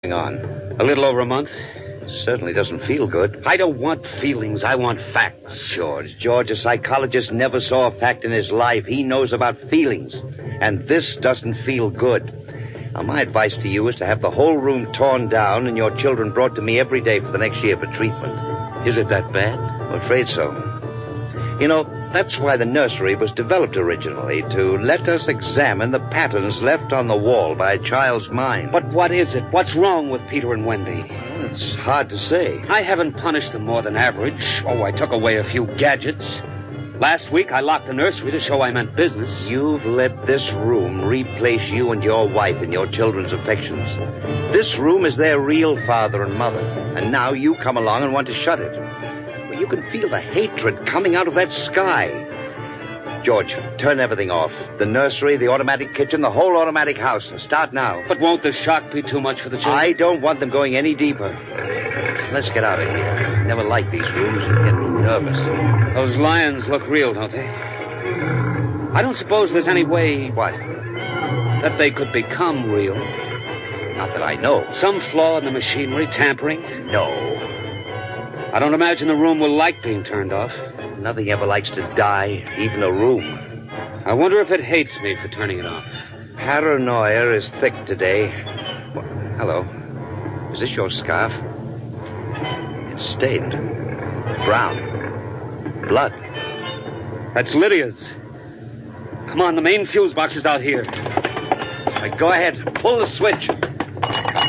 on? A little over a month. It certainly doesn't feel good. I don't want feelings. I want facts. George, a psychologist never saw a fact in his life. He knows about feelings. And this doesn't feel good. Now, my advice to you is to have the whole room torn down and your children brought to me every day for the next year for treatment. Is it that bad? I'm afraid so. You know, that's why the nursery was developed originally, to let us examine the patterns left on the wall by a child's mind. But what is it? What's wrong with Peter and Wendy? Well, it's hard to say. I haven't punished them more than average. Oh, I took away a few gadgets. Last week, I locked the nursery to show I meant business. You've let this room replace you and your wife in your children's affections. This room is their real father and mother. And now you come along and want to shut it. Well, you can feel the hatred coming out of that sky. George, turn everything off. The nursery, the automatic kitchen, the whole automatic house. And start now. But won't the shock be too much for the children? I don't want them going any deeper. Let's get out of here. Never liked these rooms. I get nervous. Those lions look real, don't they? I don't suppose there's any way... What? That they could become real. Not that I know. Some flaw in the machinery, tampering? No. I don't imagine the room will like being turned off. Nothing ever likes to die, even a room. I wonder if it hates me for turning it off. Paranoia is thick today. Well, hello. Is this your scarf? It's stained. Brown. Blood. That's Lydia's. Come on, the main fuse box is out here. Go ahead. Pull the switch.